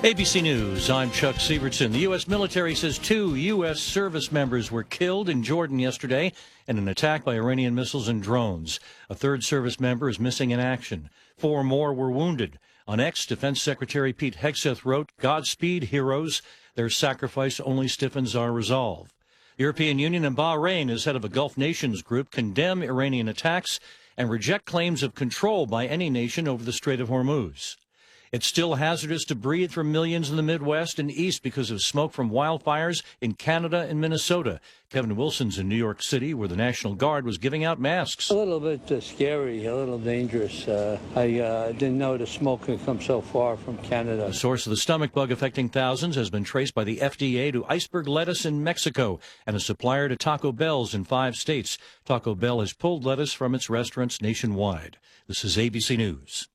ABC News, I'm Chuck Sievertson. The U.S. military says 2 U.S. service members were killed in Jordan yesterday in an attack by Iranian missiles and drones. A third service member is missing in action. 4 more were wounded. On X, Defense Secretary Pete Hegseth wrote, "Godspeed, heroes. Their sacrifice only stiffens our resolve." The European Union and Bahrain, as head of a Gulf nations group, condemn Iranian attacks and reject claims of control by any nation over the Strait of Hormuz. It's still hazardous to breathe for millions in the Midwest and East because of smoke from wildfires in Canada and Minnesota. Kevin Wilson's in New York City, where the National Guard was giving out masks. A little bit scary, a little dangerous. I didn't know the smoke could come so far from Canada. The source of the stomach bug affecting thousands has been traced by the FDA to iceberg lettuce in Mexico and a supplier to Taco Bell's in 5 states. Taco Bell has pulled lettuce from its restaurants nationwide. This is ABC News.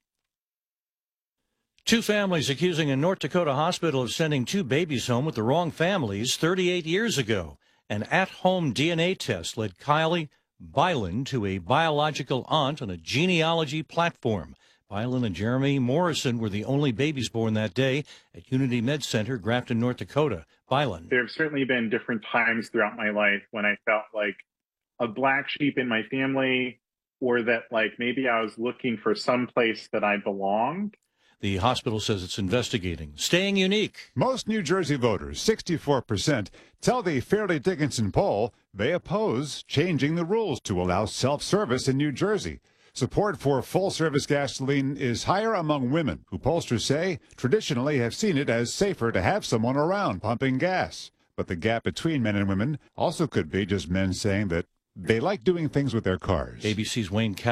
2 families accusing a North Dakota hospital of sending 2 babies home with the wrong families 38 years ago. An at-home DNA test led Kylie Byland to a biological aunt on a genealogy platform. Byland and Jeremy Morrison were the only babies born that day at Unity Med Center, Grafton, North Dakota. Byland. There have certainly been different times throughout my life when I felt like a black sheep in my family, or that like maybe I was looking for some place that I belonged. The hospital says it's investigating. Staying unique. Most New Jersey voters, 64%, tell the Fairleigh Dickinson poll they oppose changing the rules to allow self-service in New Jersey. Support for full-service gasoline is higher among women, who pollsters say traditionally have seen it as safer to have someone around pumping gas. But the gap between men and women also could be just men saying that they like doing things with their cars. ABC's Wayne